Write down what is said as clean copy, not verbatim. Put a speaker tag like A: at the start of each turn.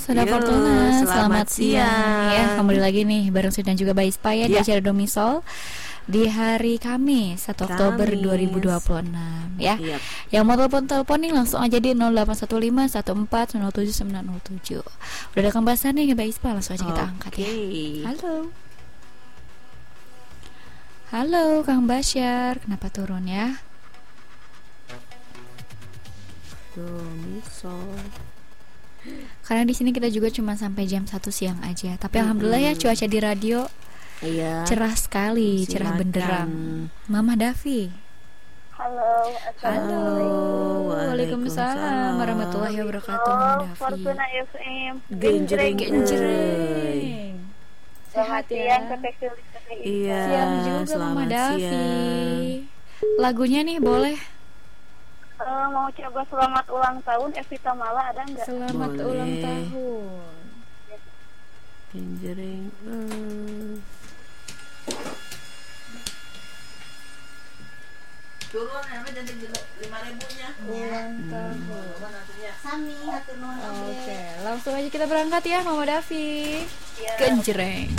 A: Saudara Fortuna, selamat siang. Ya, kembali lagi nih bareng Sud dan juga Baispa ya di acara Domisol di hari Kamis 1 Oktober 2026 ya. Yang mau telepon nih langsung aja di 0815 14 07 907. Udah ada pembahasan nih Baispa, langsung aja kita angkat ya. Halo Kang Basyar, kenapa turun ya?
B: Domisol.
A: Karena di sini kita juga cuma sampai jam 1 siang aja. Tapi alhamdulillah ya cuaca di radio cerah sekali, cerah benderang. Mama Davi.
C: Halo,
A: Halo. Waalaikumsalam warahmatullahi wabarakatuh. Mama Davi.
C: Fortuna FM.
B: Genjreng.
C: Selamat siang ke Tekstil.
B: Iya.
A: Siang juga Mama Davi. Lagunya nih boleh.
C: Mau coba selamat ulang tahun Evita Mala, ada nggak?
A: Selamat
B: Boleh.
A: ulang tahun.
B: Genjreng.
D: Turun ya, jadi 5.000-nya.
A: Ulang tahun.
D: Sami hatur nuhun.
A: Oke, langsung aja kita berangkat ya Mama Davi.
C: Ya.
A: Genjreng.